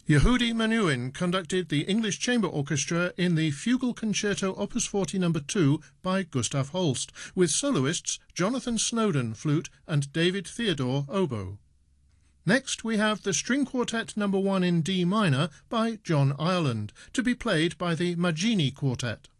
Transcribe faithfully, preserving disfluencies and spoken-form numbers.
Yehudi Menuhin conducted the English Chamber Orchestra in the Fugal Concerto Opus forty number two by Gustav Holst, with soloists Jonathan Snowden, flute, and David Theodore, oboe. Next we have the String Quartet number one in D minor by John Ireland, to be played by the Maggini Quartet.